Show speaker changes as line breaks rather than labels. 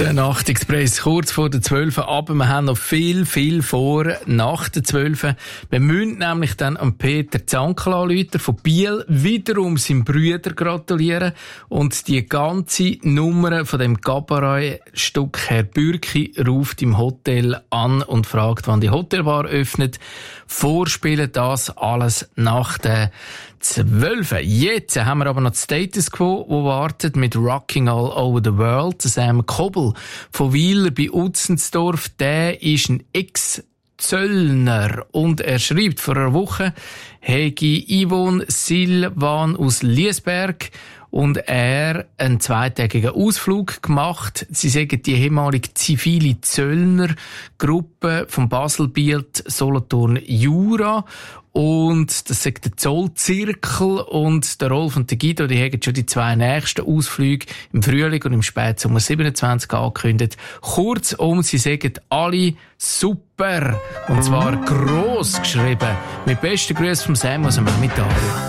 Der Nachtexpress kurz vor der 12. Aber wir haben noch viel vor nach der 12. Wir müssen nämlich dann am Peter Zankl anrufen von Biel, wiederum seinem Brüder gratulieren und die ganze Nummer von dem Cabaret-Stück Herr Bürki ruft im Hotel an und fragt, wann die Hotelbar öffnet. Vorspielen das alles nach der 12. Jetzt haben wir aber noch das Status Quo, wo wartet mit Rocking All Over the World. Sam Kobel von Wieler bei Utzensdorf, der ist ein Ex-Zöllner und er schreibt vor einer Woche, hege Yvonne Silvan aus Liesberg und er einen zweitägigen Ausflug gemacht. Sie sagen, die ehemalige zivile Zöllnergruppe von Basel, Biel, Solothurn, Jura. Und das sagt der Zollzirkel und der Rolf und der Guido, die haben schon die 2 nächsten Ausflüge im Frühling und im Spätsommer 27 angekündigt. Kurzum, sie sagen alle super. Und zwar gross geschrieben. Mit besten Grüßen vom Sam aus dem Emmental.